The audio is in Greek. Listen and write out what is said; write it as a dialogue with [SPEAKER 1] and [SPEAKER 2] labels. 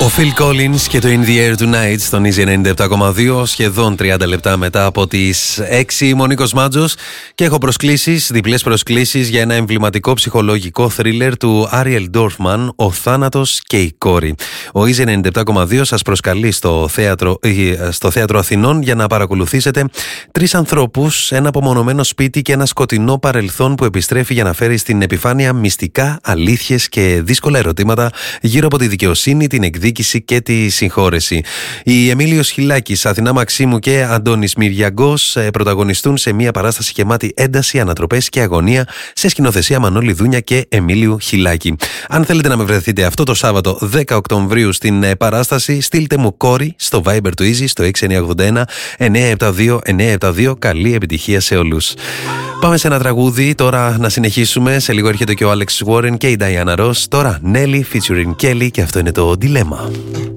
[SPEAKER 1] Ο Phil Collins και το In the Air Tonight στον Easy 97,2, σχεδόν 30 λεπτά μετά από τις 6. Είμαι ο Νίκος Μάτζος και έχω προσκλήσεις, διπλές προσκλήσεις για ένα εμβληματικό ψυχολογικό θρίλερ του Ariel Dorfman, Ο Θάνατος και η Κόρη. Ο Easy 97,2 σας προσκαλεί στο θέατρο Αθηνών για να παρακολουθήσετε τρεις ανθρώπους, ένα απομονωμένο σπίτι και ένα σκοτεινό παρελθόν που επιστρέφει για να φέρει στην επιφάνεια μυστικά, αλήθειες και δύσκολα ερωτήματα γύρω από τη δικαιοσύνη, την εκδίκηση και τη συγχώρεση. Οι Εμίλιος Χιλάκης, Αθηνά Μαξίμου και Αντώνης Μυριαγκός πρωταγωνιστούν σε μια παράσταση γεμάτη ένταση, ανατροπές και αγωνία σε σκηνοθεσία Μανώλη Δούνια και Εμίλιου Χιλάκη. Αν θέλετε να με βρεθείτε αυτό το Σάββατο 10 Οκτωβρίου στην παράσταση, στείλτε μου κόρη στο Viber του Easy στο 6981 972 972. Καλή επιτυχία σε όλους. Πάμε σε ένα τραγούδι τώρα να συνεχίσουμε. Σε λίγο έρχεται και ο Alex Warren και η Diana Ross. Τώρα Nelly featuring Kelly και αυτό είναι το Dilemma.